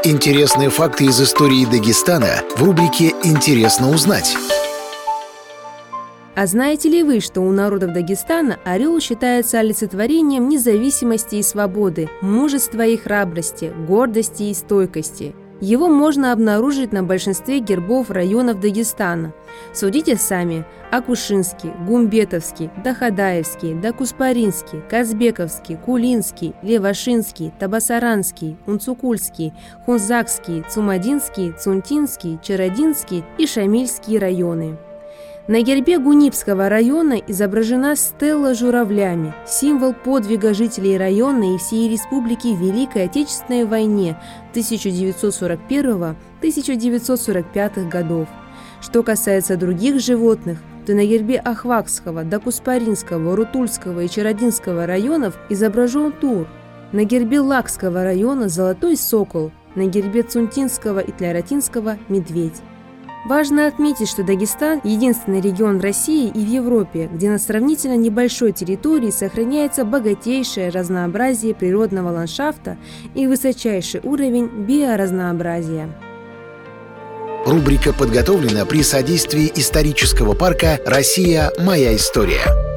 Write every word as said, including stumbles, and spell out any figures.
Интересные факты из истории Дагестана в рубрике «Интересно узнать». А знаете ли вы, что у народов Дагестана орел считается олицетворением независимости и свободы, мужества и храбрости, гордости и стойкости? Его можно обнаружить на большинстве гербов районов Дагестана. Судите сами: Акушинский, Гумбетовский, Дахадаевский, Дакуспаринский, Казбековский, Кулинский, Левашинский, Табасаранский, Унцукульский, Хунзакский, Цумадинский, Цунтинский, Чародинский и Шамильский районы. На гербе Гунипского района изображена стелла с журавлями, символ подвига жителей района и всей республики в Великой Отечественной войне тысяча девятьсот сорок первого — тысяча девятьсот сорок пятого годов. Что касается других животных, то на гербе Ахвакского, Дакуспаринского, Рутульского и Чародинского районов изображен тур, на гербе Лакского района золотой сокол, на гербе Цунтинского и Тляратинского – медведь. Важно отметить, что Дагестан – единственный регион в России и в Европе, где на сравнительно небольшой территории сохраняется богатейшее разнообразие природного ландшафта и высочайший уровень биоразнообразия. Рубрика подготовлена при содействии исторического парка «Россия. Моя история».